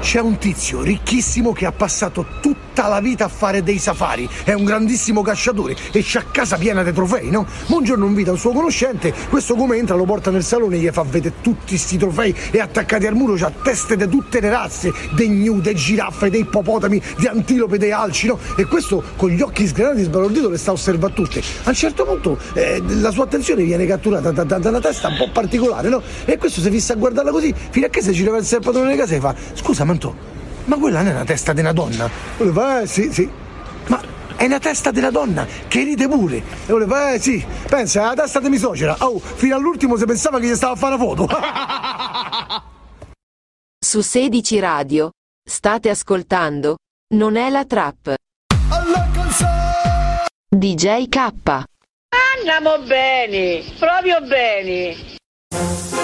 C'è un tizio ricchissimo che ha passato tutta la vita a fare dei safari, è un grandissimo cacciatore e c'ha casa piena di trofei, no? Ma un giorno invita un suo conoscente, questo come entra lo porta nel salone e gli fa vedere tutti sti trofei e attaccati al muro c'ha teste di tutte le razze, dei gnu, dei giraffe, dei ippopotami, di antilope, dei alci, no? E questo con gli occhi sgranati sbalordito le sta a osservare tutte. A un certo punto la sua attenzione viene catturata da una testa un po' particolare, no? E questo si fissa a guardarla così fino a che si gira verso il padrone di casa e fa: scusa Mantò, ma quella non è una testa di una donna? E lui fa: sì. Ma è una testa della donna che ride pure. E lui fa: sì, pensa, è la testa di mia suocera. Oh, fino all'ultimo si pensava che gli stava a fare una foto. Su 16 Radio state ascoltando Non è la trap. DJ K. Andiamo bene, proprio bene.